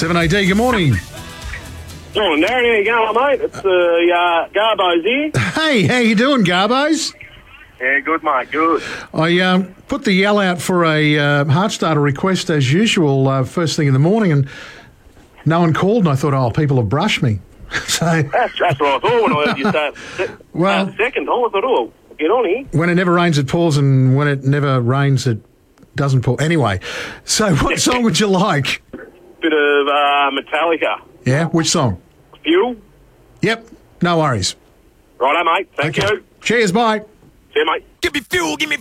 7AD, good morning. Morning, Darren. How you going, mate? It's Garbo's here. Hey, how you doing, Garbos? Yeah, good, mate. Good. I put the yell out for a Heartstarter request as usual first thing in the morning, and no one called, and I thought, people have brushed me. So That's what I thought when I heard you say it. Second time, I thought, get on here. When it never rains, it pours, and when it never rains, it doesn't pour. Anyway, so what song would you like? Bit of Metallica. Yeah, which song? Fuel. Yep, no worries. Righto, mate. Thank you. Cheers, bye. See you, mate. Give me fuel, give me